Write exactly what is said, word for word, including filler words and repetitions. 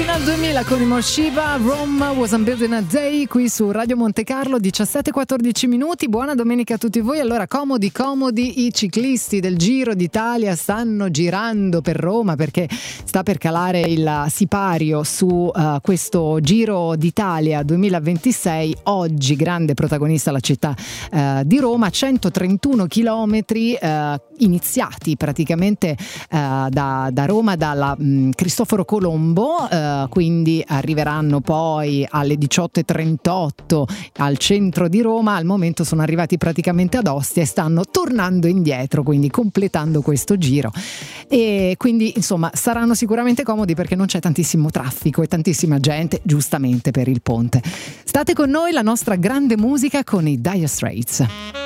fino al duemila con i Moshiba, Rome wasn't built in a day, qui su Radio Monte Carlo, diciassette e quattordici minuti. Buona domenica a tutti voi. Allora, comodi comodi, i ciclisti del Giro d'Italia stanno girando per Roma perché sta per calare il sipario su uh, questo Giro d'Italia duemilaventisei. Oggi grande protagonista la città uh, di Roma, centotrentuno chilometri uh, iniziati praticamente uh, da, da Roma, dalla mh, Cristoforo Colombo, uh, quindi arriveranno poi alle diciotto e trentotto al centro di Roma. Al momento sono arrivati praticamente ad Ostia e stanno tornando indietro, quindi completando questo giro, e quindi insomma saranno sicuramente comodi perché non c'è tantissimo traffico e tantissima gente, giustamente per il ponte. State con noi, la nostra grande musica con i Dire Straits.